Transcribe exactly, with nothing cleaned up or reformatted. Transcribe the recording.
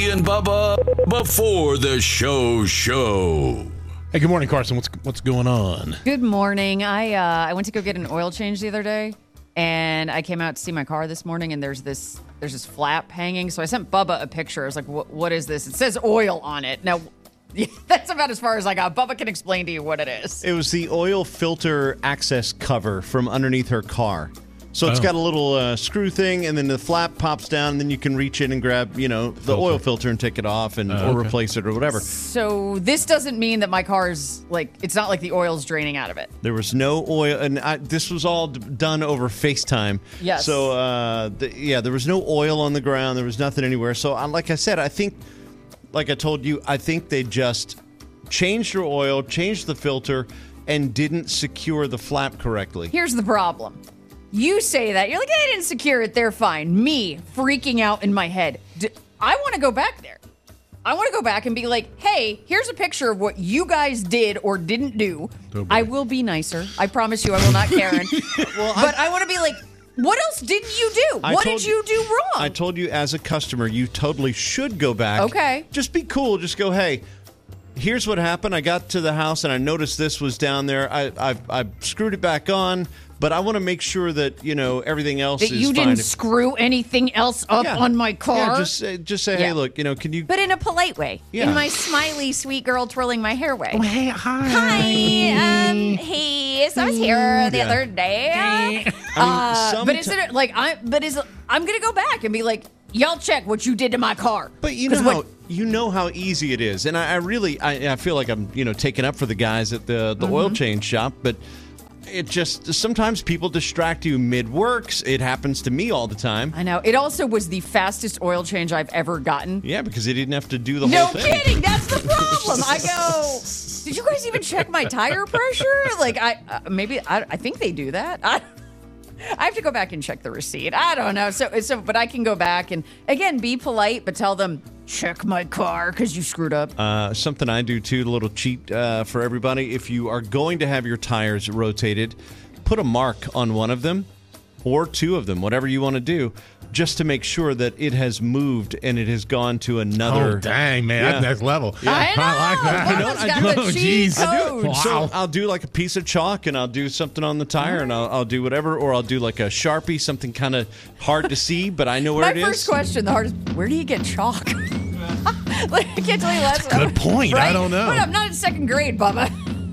Ricky and Bubba before the show show. Hey, good morning, Carson. What's what's going on? Good morning. I uh, I went to go get an oil change the other day, and I came out to see my car this morning, and there's this there's this flap hanging. So I sent Bubba a picture. I was like, "What what is this?" It says oil on it. Now, that's about as far as I got. Bubba can explain to you what it is. It was the oil filter access cover from underneath her car. So it's Oh. got a little uh, screw thing, and then the flap pops down, and then you can reach in and grab, you know, the Filter. oil filter and take it off, and Oh, or okay. replace it or whatever. So this doesn't mean that my car's like it's not like the oil's draining out of it. There was no oil, and I, this was all d- done over FaceTime. Yes. So uh, the, yeah, there was no oil on the ground. There was nothing anywhere. So uh, like I said, I think, like I told you, I think they just changed your oil, changed the filter, and didn't secure the flap correctly. Here's the problem. You say that. You're like, I didn't secure it. They're fine. Me freaking out in my head. D- I want to go back there. I want to go back and be like, hey, here's a picture of what you guys did or didn't do. Oh, boy. I will be nicer. I promise you I will not Karen. Well, but I want to be like, what else didn't you do? I what told did you do wrong? I told you as a customer, you totally should go back. Okay. Just be cool. Just go, hey, here's what happened. I got to the house and I noticed this was down there. I I, I screwed it back on, but I want to make sure that, you know, everything else that is you fine. didn't If- screw anything else up Yeah. on my car. Yeah, just, uh, just say, hey, Yeah. look, you know, can you... But in a polite way. Yeah. In my smiley, sweet girl twirling my hair way. Oh, hey, hi. Hi. Um, hey, so I was here the Yeah. other day. I mean, Uh, but someti- is it like I? But is I'm gonna go back and be like, y'all check what you did to my car. But you know 'Cause how what- you know how easy it is, and I, I really I, I feel like I'm you know taking up for the guys at the the Mm-hmm. oil change shop, but it just sometimes people distract you mid works. It happens to me all the time. I know. It also was the fastest oil change I've ever gotten. Yeah, because they didn't have to do the No whole thing. kidding. That's the problem. I go. Did you guys even check my tire pressure? Like I uh, maybe I, I think they do that. I, I have to go back and check the receipt. I don't know. So so but I can go back and again be polite, but tell them check my car because you screwed up. Uh, something I do too, a little cheat uh, for everybody. If you are going to have your tires rotated, put a mark on one of them or two of them, whatever you want to do, just to make sure that it has moved and it has gone to another. Oh, dang, man. Yeah. That's next level. I know. like that. Bubba's You know what? I got do- the Oh, cheat geez. I code. Wow. So I'll do like a piece of chalk and I'll do something on the tire and I'll, I'll do whatever, or I'll do like a Sharpie, something kind of hard to see, but I know where My it is. first question, the hardest, where do you get chalk? Like, I can't tell you last Good point. I Right? don't know. But I'm not in second grade, Bubba.